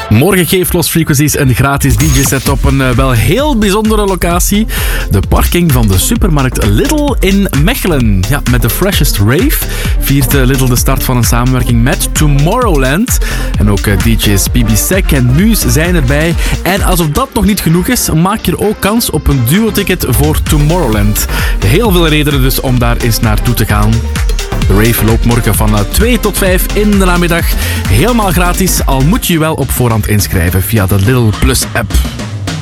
Morgen geeft Lost Frequencies een gratis DJ-set op een wel heel bijzondere locatie. De parking van de supermarkt Lidl in Mechelen. Ja, met de Freshest Rave viert Lidl de start van een samenwerking met Tomorrowland. En ook DJ's Bibi Sek en Muus zijn erbij. En alsof dat nog niet genoeg is, maak je er ook kans op een duo-ticket voor Tomorrowland. Heel veel redenen dus om daar eens naartoe te gaan. De rave loopt morgen van 2 tot 5 in de namiddag. Helemaal gratis, al moet je je wel op voorhand inschrijven via de Lidl Plus app.